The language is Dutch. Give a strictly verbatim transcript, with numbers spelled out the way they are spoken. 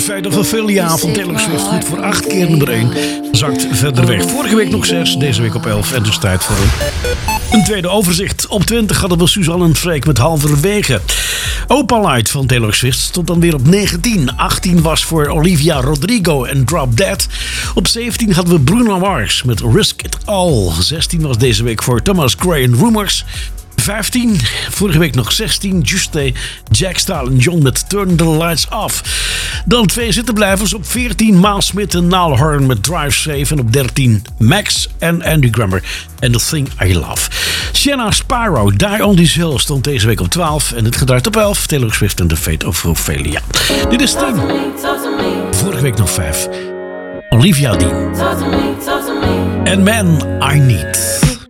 Fate of Ophelia van Taylor Swift goed voor acht keer nummer één. Zakt verder weg. Vorige week nog zes, deze week op elf. En dus tijd voor een, een tweede overzicht. Op twintig hadden we Suzanne en Freek met Halverwege. Opalite van Taylor Swift stond dan weer op negentien. achttien was voor Olivia Rodrigo en Drop Dead. Op zeventien hadden we Bruno Mars met Risk It All. zestien was deze week voor Thomas Gray en Rumors. vijftien, vorige week nog zestien, Juste, Jack Starr en John met Turn the Lights Off. Dan twee zittenblijvers op veertien, Miles Smith en Niall Horan met Drive Safe. En op dertien, Max en Andy Grammer en The Thing I Love. Shanna Spyro, Die on These Hills stond deze week op twaalf. En het gedraaid op elf, Taylor Swift en The Fate of Ophelia. Dit is tien. Vorige week nog vijf, Olivia Dean. En Man I Need.